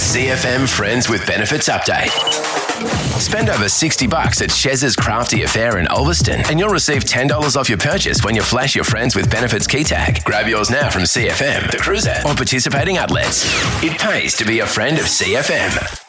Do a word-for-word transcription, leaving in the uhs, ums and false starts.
C F M Friends with Benefits Update. Spend over sixty bucks at Chez's Crafty Affair in Ulverston and you'll receive ten dollars off your purchase when you flash your Friends with Benefits key tag. Grab yours now from C F M, The Cruiser, or participating outlets. It pays to be a friend of C F M.